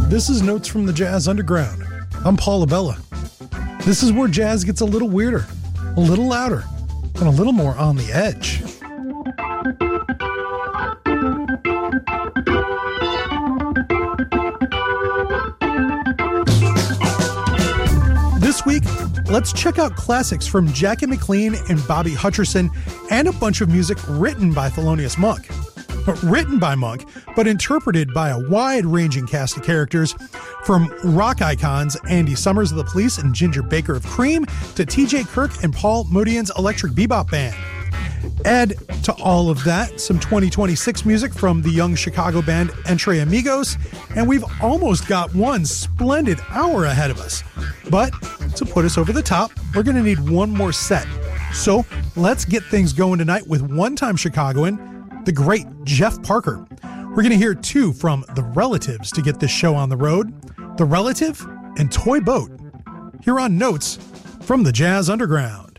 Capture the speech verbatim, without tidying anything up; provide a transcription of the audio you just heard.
This is Notes from the Jazz Underground. I'm Paul Abella. This is where jazz gets a little weirder, a little louder, and a little more on the edge. This week, let's check out classics from Jackie McLean and Bobby Hutcherson and a bunch of music written by Thelonious Monk. Written by Monk, but interpreted by a wide-ranging cast of characters, from rock icons Andy Summers of The Police and Ginger Baker of Cream to T J Kirk and Paul Motian's Electric Bebop Band. Add to all of that some twenty twenty-six music from the young Chicago band Entre Amigos, and we've almost got one splendid hour ahead of us. But to put us over the top, we're going to need one more set. So let's get things going tonight with one-time Chicagoan, the great Jeff Parker. We're going to hear two from The Relatives to get this show on the road. The Relative and Toy Boat. Here on Notes from the Jazz Underground.